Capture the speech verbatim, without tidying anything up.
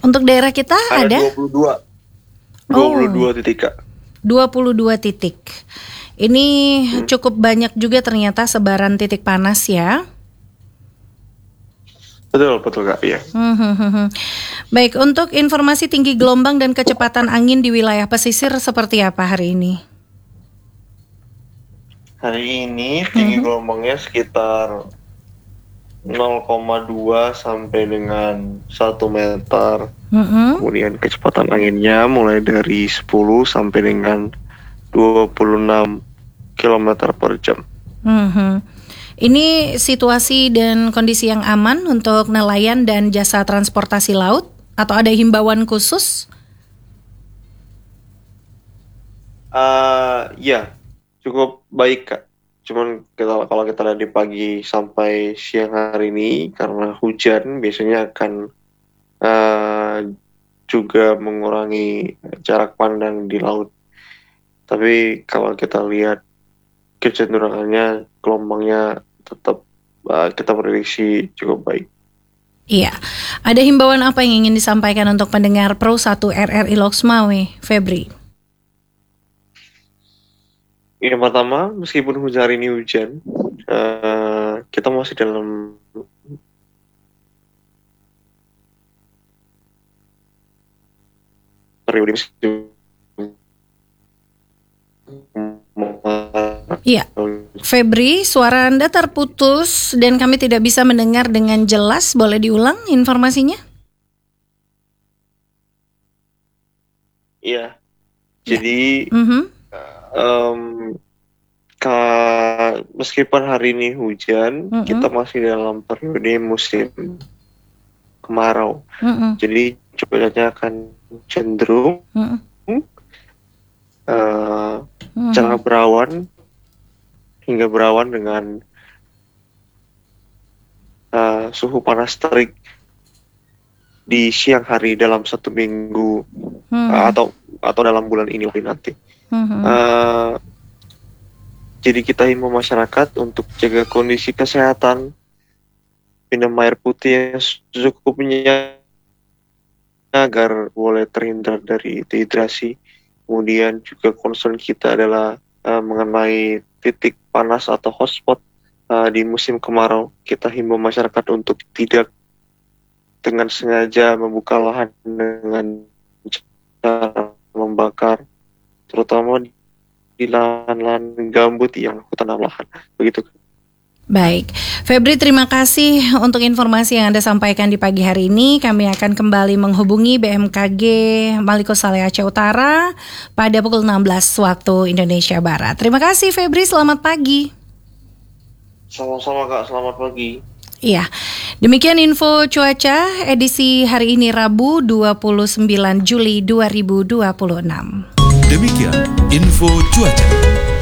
Untuk daerah kita ada? ada? dua puluh dua. dua puluh dua Oh. titik, Kak. dua puluh dua titik. Ini Hmm. cukup banyak juga ternyata sebaran titik panas ya. Betul, betul Kak, ya. Hmm, hmm, hmm, hmm. Baik, untuk informasi tinggi gelombang dan kecepatan angin di wilayah pesisir seperti apa hari ini? Hari ini tinggi Mhm. gelombangnya sekitar nol koma dua sampai dengan satu meter. Mhm. Kemudian kecepatan anginnya mulai dari sepuluh sampai dengan dua puluh enam kilometer per jam. Mhm. Ini situasi dan kondisi yang aman untuk nelayan dan jasa transportasi laut atau ada himbauan khusus? Uh, ya, cukup baik Kak. Cuman kita, kalau kita lihat di pagi sampai siang hari ini, karena hujan biasanya akan uh, juga mengurangi jarak pandang di laut. Tapi kalau kita lihat kecenderungannya, gelombangnya tetap uh, kita prediksi cukup baik. Iya. Ada himbauan apa yang ingin disampaikan untuk pendengar Pro satu R R I Loksmawe, Febri? Yang pertama, meskipun hujan hari ini hujan, uh, kita masih dalam periode musim. Iya, Febri, suara Anda terputus dan kami tidak bisa mendengar dengan jelas. Boleh diulang informasinya? Iya, jadi Mm-hmm. um, ka, meskipun hari ini hujan, Mm-hmm. kita masih dalam periode musim kemarau. Mm-hmm. Jadi cuacanya akan cenderung Mm-hmm. uh, Mm-hmm. cerah berawan hingga berawan dengan uh, suhu panas terik di siang hari dalam satu minggu hmm. uh, atau atau dalam bulan ini nanti. Hmm. Uh, jadi kita himbau masyarakat untuk jaga kondisi kesehatan, minum air putih yang secukupnya agar boleh terhindar dari dehidrasi. Kemudian juga concern kita adalah uh, mengenai titik panas atau hotspot uh, di musim kemarau. Kita himbau masyarakat untuk tidak dengan sengaja membuka lahan dengan cara membakar, terutama di lahan-lahan gambut yang hutan lahan. Begitu. Baik, Febri, terima kasih untuk informasi yang Anda sampaikan di pagi hari ini. Kami akan kembali menghubungi B M K G Maliko Saleh Aceh Utara pada pukul enam belas waktu Indonesia Barat. Terima kasih Febri, selamat pagi. Sama-sama Kak, selamat pagi. Iya, demikian info cuaca edisi hari ini Rabu dua puluh sembilan Juli dua ribu dua puluh enam. Demikian info cuaca.